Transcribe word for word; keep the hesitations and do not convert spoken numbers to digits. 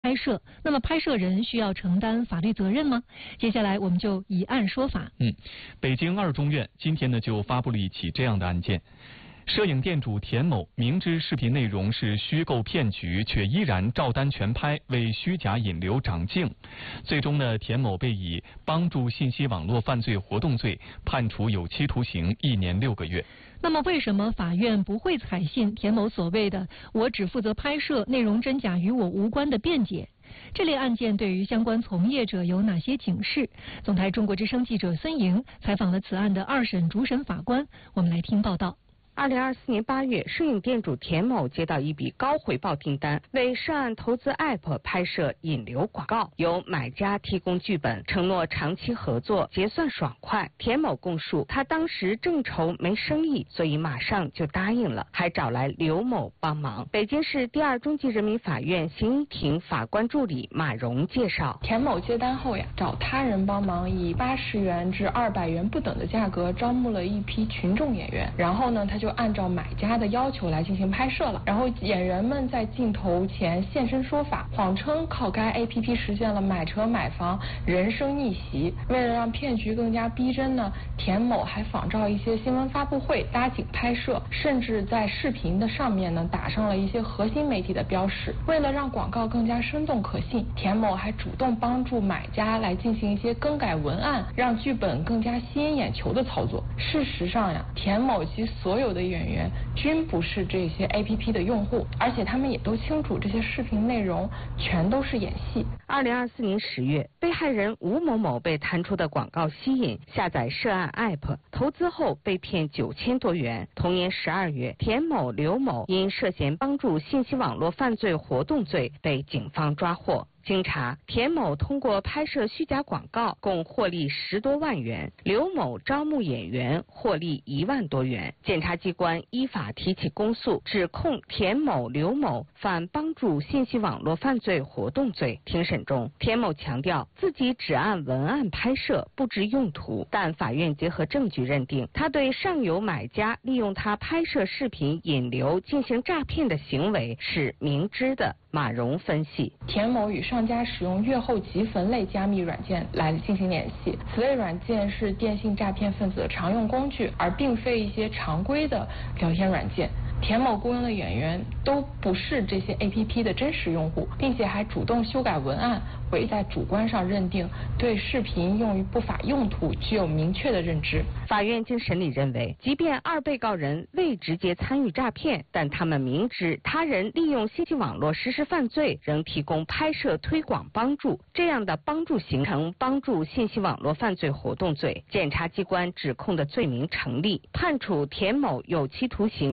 拍摄，那么拍摄人需要承担法律责任吗？接下来我们就以案说法。 嗯，北京二中院今天呢就发布了一起这样的案件。摄影店主田某明知视频内容是虚构骗局，却依然照单全拍，为虚假引流长镜。最终呢，田某被以帮助信息网络犯罪活动罪判处有期徒刑一年六个月。 那么为什么法院不会采信田某所谓的“我只负责拍摄，内容真假与我无关”的辩解？这类案件对于相关从业者有哪些警示？总台中国之声记者孙莹采访了此案的二审主审法官，我们来听报道。 二零二四年八月，摄影店主田某接到一笔高回报订单，为涉案投资 App 拍摄引流广告，由买家提供剧本，承诺长期合作，结算爽快。田某供述，他当时正愁没生意，所以马上就答应了，还找来刘某帮忙。北京市第二中级人民法院刑一庭法官助理马荣介绍， 田某接单后呀，找他人帮忙，以八十元至二百元不等的价格招募了一批群众演员，然后呢，他就按照买家的要求来进行拍摄了。然后演员们在镜头前现身说法，谎称靠该 A P P 实现了买车买房、人生逆袭。为了让骗局更加逼真呢，田某还仿照一些新闻发布会搭景拍摄，甚至在视频的上面呢打上了一些核心媒体的标识。为了让广告更加生动可信，田某还主动帮助买家来进行一些更改文案，让剧本更加吸引眼球的操作。事实上呀，田某及所有的演员均不是这些 A P P 的用户，而且他们也都清楚这些视频内容全都是演戏。 二零二四年十月，被害人吴某某被弹出的广告吸引，下载涉案 App， 投资后被骗九千多元。同年十二月，田某、刘某因涉嫌帮助信息网络犯罪活动罪被警方抓获。经查，田某通过拍摄虚假广告共获利十多万元，刘某招募演员获利一万多元。检察机关依法提起公诉，指控田某、刘某犯帮助信息网络犯罪活动罪。庭审中，田某强调自己只按文案拍摄，不知用途，但法院结合证据认定，他对上游买家利用他拍摄视频引流进行诈骗的行为是明知的。马荣分析， 田某与商家使用月后即焚类加密软件来进行联系，此类软件是电信诈骗分子的常用工具，而并非一些常规的聊天软件。田某雇佣的演员都不是这些 A P P 的真实用户，并且还主动修改文案，为在主观上认定对视频用于不法用途具有明确的认知。 法院经审理认为，即便二被告人未直接参与诈骗，但他们明知他人利用信息网络实施犯罪，仍提供拍摄推广帮助，这样的帮助形成帮助信息网络犯罪活动罪。检察机关指控的罪名成立，判处田某有期徒刑